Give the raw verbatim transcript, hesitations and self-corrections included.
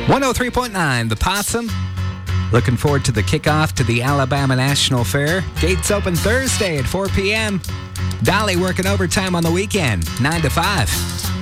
one oh three point nine, The Possum. Looking forward to the kickoff to the Alabama National Fair. Gates open Thursday at four p.m. Dolly working overtime on the weekend, nine to five.